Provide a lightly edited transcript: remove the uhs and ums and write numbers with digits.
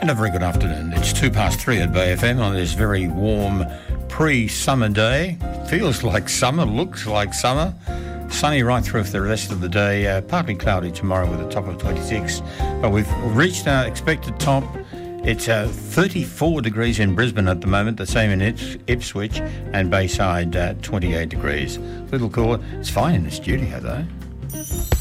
And a very good afternoon. It's 3:02 at Bay FM on this very warm pre-summer day. Feels like summer, looks like summer. Sunny right through for the rest of the day. Partly cloudy tomorrow with a top of 26. But we've reached our expected top. It's 34 degrees in Brisbane at the moment, the same in Ipswich, and Bayside 28 degrees. A little cooler. It's fine in the studio though.